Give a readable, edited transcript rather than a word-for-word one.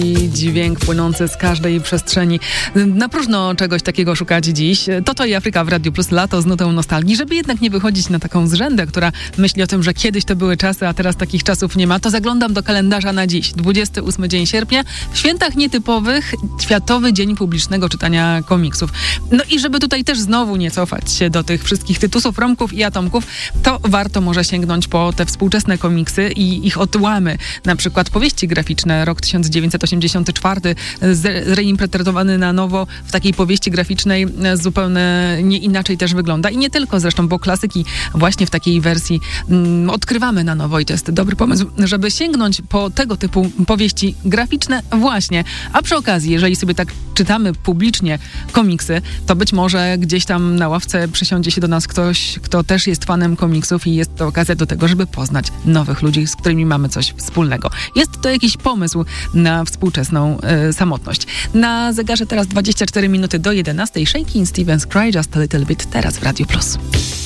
I dźwięk płynący z każdej przestrzeni. Na próżno czegoś takiego szukać dziś. To i Afryka w Radiu Plus, lato z nutą nostalgii. Żeby jednak nie wychodzić na taką zrzędę, która myśli o tym, że kiedyś to były czasy, a teraz takich czasów nie ma, to zaglądam do kalendarza na dziś. 28 dzień sierpnia. W świętach nietypowych Światowy Dzień Publicznego Czytania Komiksów. No i żeby tutaj też znowu nie cofać się do tych wszystkich tytusów, romków i atomków, to warto może sięgnąć po te współczesne komiksy i ich odłamy. Na przykład powieści graficzne, rok 1984, zreinterpretowany na nowo w takiej powieści graficznej zupełnie nie inaczej też wygląda. I nie tylko zresztą, bo klasyki właśnie w takiej wersji odkrywamy na nowo i to jest dobry pomysł, żeby sięgnąć po tego typu powieści graficzne właśnie. A przy okazji, jeżeli sobie tak czytamy publicznie komiksy, to być może gdzieś tam na ławce przysiądzie się do nas ktoś, kto też jest fanem komiksów i jest to okazja do tego, żeby poznać nowych ludzi, z którymi mamy coś wspólnego. Jest to jakiś pomysł na współczesną samotność. Na zegarze teraz 24 minuty do 11. Shakin' Stevens Cry Just a Little Bit teraz w Radiu Plus.